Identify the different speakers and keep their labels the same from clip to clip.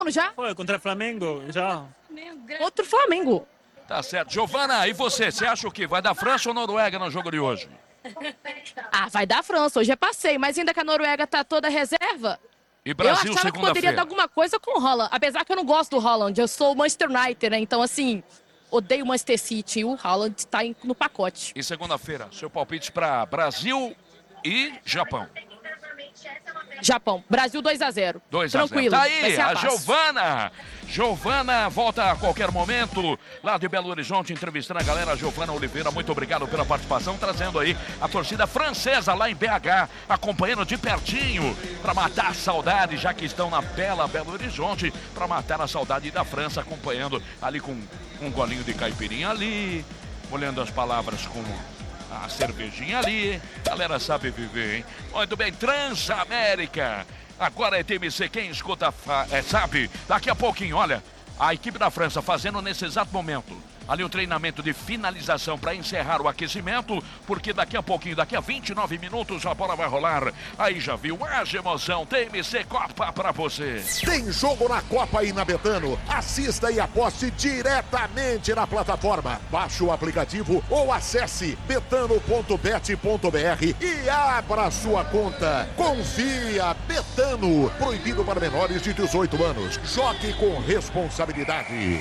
Speaker 1: já?
Speaker 2: Foi contra o Flamengo, já.
Speaker 1: Outro Flamengo.
Speaker 3: Tá certo. Giovana, e você acha o quê? Vai dar França ou Noruega no jogo de hoje?
Speaker 1: Vai dar França, hoje é passeio, mas ainda que a Noruega tá toda reserva.
Speaker 3: E Brasil,
Speaker 1: eu achava que poderia dar alguma coisa com o Haaland, apesar que eu não gosto do Haaland, eu sou o Manchester United, né? Então, assim, odeio o Manchester City, o Haaland está no pacote.
Speaker 3: E segunda-feira, seu palpite para Brasil e Japão?
Speaker 1: Japão, Brasil 2-0.
Speaker 3: 2-0.
Speaker 1: Tranquilo.
Speaker 3: Tá aí, a Giovana. Giovana volta a qualquer momento lá de Belo Horizonte, entrevistando a galera. Giovana Oliveira, muito obrigado pela participação, trazendo aí a torcida francesa lá em BH, acompanhando de pertinho para matar a saudade, já que estão na bela Belo Horizonte, para matar a saudade da França, acompanhando ali com um golinho de caipirinha ali, olhando as palavras com a cervejinha ali. Galera sabe viver, hein? Muito bem, Transamérica. Agora é TMC, quem escuta sabe. Daqui a pouquinho, olha, a equipe da França fazendo nesse exato momento ali o treinamento de finalização para encerrar o aquecimento, porque daqui a pouquinho, daqui a 29 minutos, a bola vai rolar. Aí já viu, haja emoção, TMC Copa para você.
Speaker 4: Tem jogo na Copa aí na Betano. Assista e aposte diretamente na plataforma. Baixe o aplicativo ou acesse betano.bet.br e abra sua conta. Confia, Betano. Proibido para menores de 18 anos. Jogue com responsabilidade.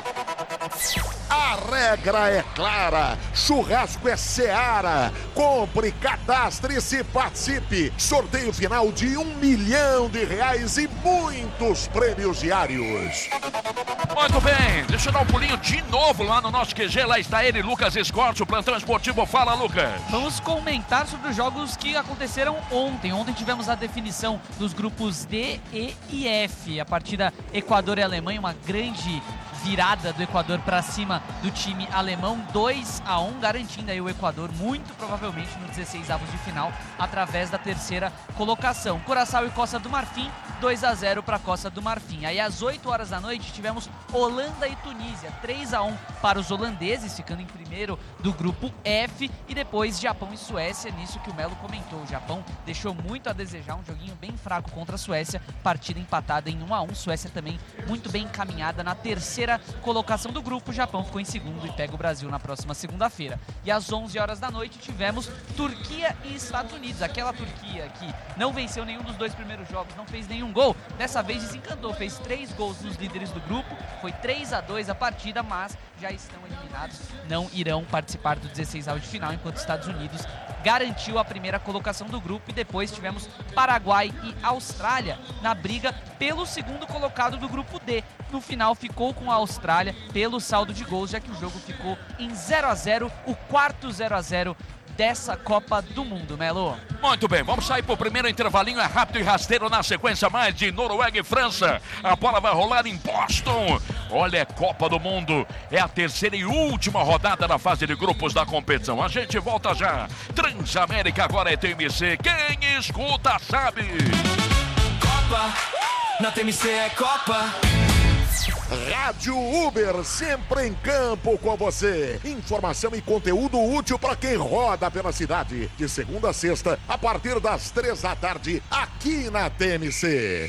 Speaker 4: A regra é clara, churrasco é Seara. Compre, cadastre-se, participe. Sorteio final de R$1 milhão e muitos prêmios diários.
Speaker 3: Muito bem, deixa eu dar um pulinho de novo lá no nosso QG. Lá está ele, Lucas Escorte, o plantão esportivo. Fala, Lucas.
Speaker 5: Vamos comentar sobre os jogos que aconteceram ontem. Ontem tivemos a definição dos grupos D, E e F. A partida Equador e Alemanha, uma grande virada do Equador para cima do time alemão, 2-1, garantindo aí o Equador muito provavelmente no 16avos de final através da terceira colocação. Curaçao e Costa do Marfim, 2-0 para a Costa do Marfim. Aí às 8 horas da noite tivemos Holanda e Tunísia, 3-1 para os holandeses, ficando em primeiro do grupo F, e depois Japão e Suécia, nisso que o Melo comentou. O Japão deixou muito a desejar, um joguinho bem fraco contra a Suécia, partida empatada em 1-1, Suécia também muito bem encaminhada na terceira colocação do grupo. O Japão ficou em segundo e pega o Brasil na próxima segunda-feira. E às 11 horas da noite tivemos Turquia e Estados Unidos, aquela Turquia que não venceu nenhum dos dois primeiros jogos, não fez nenhum gol, dessa vez desencantou, fez 3 gols nos líderes do grupo, foi 3-2 a partida, mas já estão eliminados, não irão participar do 16avos de final, enquanto Estados Unidos garantiu a primeira colocação do grupo. E depois tivemos Paraguai e Austrália na briga pelo segundo colocado do grupo D. No final ficou com a Austrália pelo saldo de gols, já que o jogo ficou em 0-0, o quarto 0-0 dessa Copa do Mundo, Melo.
Speaker 3: Muito bem, vamos sair pro primeiro intervalinho, é rápido e rasteiro, na sequência mais de Noruega e França. A bola vai rolar em Boston. Olha, é Copa do Mundo, é a terceira e última rodada da fase de grupos da competição. A gente volta já. Transamérica agora é TMC, quem escuta sabe.
Speaker 6: Copa, na TMC é Copa.
Speaker 4: Rádio Uber, sempre em campo com você. Informação e conteúdo útil para quem roda pela cidade. De segunda a sexta, a partir das 3 da tarde, aqui na TMC.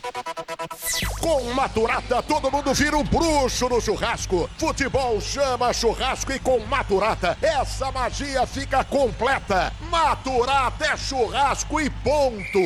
Speaker 4: Com Maturata, todo mundo vira um bruxo no churrasco. Futebol chama churrasco e com Maturata, essa magia fica completa. Maturata é churrasco e ponto.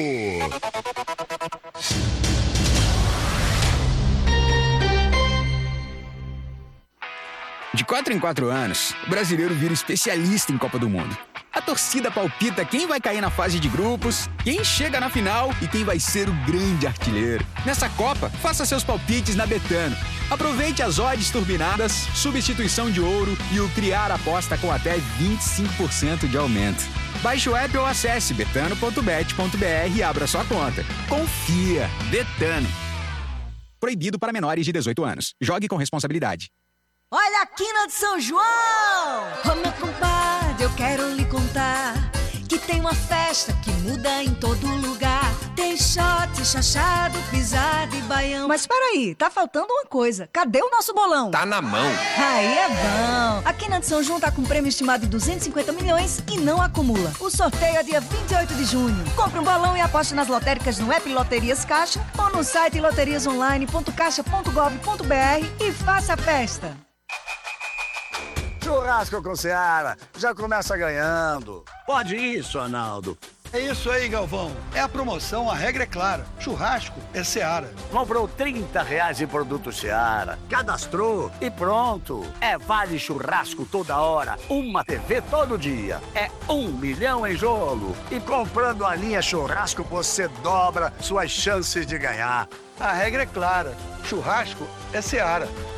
Speaker 7: De 4 em 4 anos, o brasileiro vira especialista em Copa do Mundo. A torcida palpita quem vai cair na fase de grupos, quem chega na final e quem vai ser o grande artilheiro. Nessa Copa, faça seus palpites na Betano. Aproveite as odds turbinadas, substituição de ouro e o criar aposta com até 25% de aumento. Baixe o app ou acesse betano.bet.br e abra sua conta. Confia, Betano. Proibido para menores de 18 anos. Jogue com responsabilidade.
Speaker 8: Olha a quina de São João! Ô meu compadre, eu quero lhe contar que tem uma festa que muda em todo lugar. Tem shot, chachado, pisado e baião.
Speaker 9: Mas peraí, tá faltando uma coisa. Cadê o nosso bolão?
Speaker 10: Tá na mão.
Speaker 9: Aí é bom. A Quina de São João tá com prêmio estimado de 250 milhões e não acumula. O sorteio é dia 28 de junho. Compre um bolão e aposte nas lotéricas no app Loterias Caixa ou no site loteriasonline.caixa.gov.br e faça a festa.
Speaker 11: Churrasco com Seara. Já começa ganhando.
Speaker 12: Pode isso, Arnaldo.
Speaker 13: É isso aí, Galvão. É a promoção, a regra é clara. Churrasco é Seara.
Speaker 12: Comprou R$30 em produto Seara. Cadastrou e pronto. É vale churrasco toda hora. Uma TV todo dia. É 1 milhão em jogo. E comprando a linha churrasco, você dobra suas chances de ganhar.
Speaker 13: A regra é clara. Churrasco é Seara.